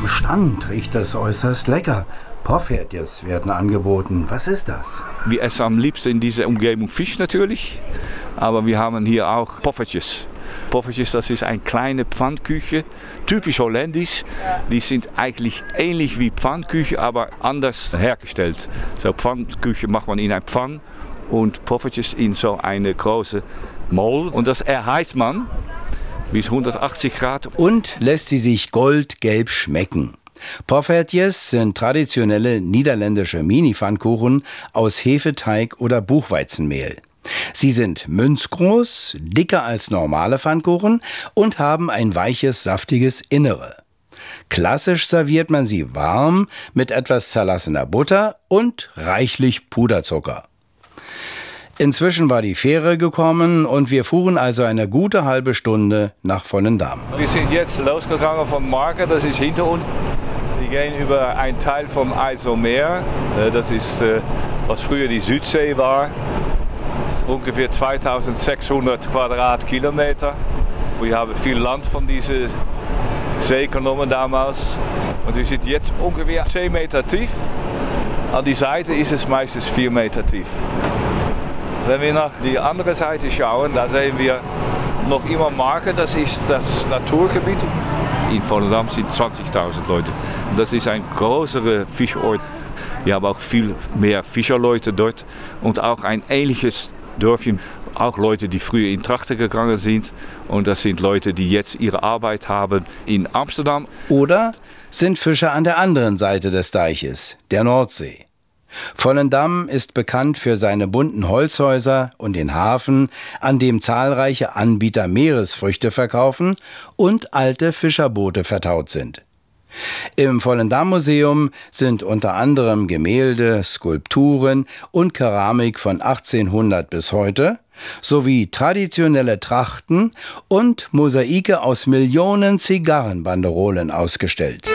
Am Stand riecht es äußerst lecker. Poffertjes werden angeboten. Was ist das? Wir essen am liebsten in dieser Umgebung Fisch natürlich, aber wir haben hier auch Poffertjes. Poffertjes, das ist eine kleine Pfannküche, typisch holländisch. Die sind eigentlich ähnlich wie Pfannküche, aber anders hergestellt. So Pfannküche macht man in einer Pfanne und Poffertjes in so eine große Mold. Und das erheizt man bis 180 Grad. Und lässt sie sich goldgelb schmecken. Poffertjes sind traditionelle niederländische Mini-Pfannkuchen aus Hefeteig oder Buchweizenmehl. Sie sind münzgroß, dicker als normale Pfannkuchen und haben ein weiches, saftiges Innere. Klassisch serviert man sie warm mit etwas zerlassener Butter und reichlich Puderzucker. Inzwischen war die Fähre gekommen und wir fuhren also eine gute halbe Stunde nach Volendam. Wir sind jetzt losgegangen von Marken, das ist hinter uns. Wir gehen über einen Teil vom IJsselmeer, das ist, was früher die Südsee war. Ungefähr 2600 Quadratkilometer. Wir haben viel Land von dieser See genommen damals. Und wir sind jetzt ungefähr 10 Meter tief. An die Seite ist es meistens 4 Meter tief. Wenn wir nach die andere Seite schauen, da sehen wir noch immer Marken, das ist das Naturgebiet. In Volendam sind 20.000 Leute. Das ist ein größerer Fischort. Wir haben auch viel mehr Fischerleute dort und auch ein ähnliches Dörfchen. Auch Leute, die früher in Trachten gegangen sind. Und das sind Leute, die jetzt ihre Arbeit haben in Amsterdam. Oder sind Fischer an der anderen Seite des Deiches, der Nordsee. Volendam ist bekannt für seine bunten Holzhäuser und den Hafen, an dem zahlreiche Anbieter Meeresfrüchte verkaufen und alte Fischerboote vertaut sind. Im Volendam-Museum sind unter anderem Gemälde, Skulpturen und Keramik von 1800 bis heute sowie traditionelle Trachten und Mosaike aus Millionen Zigarrenbanderolen ausgestellt.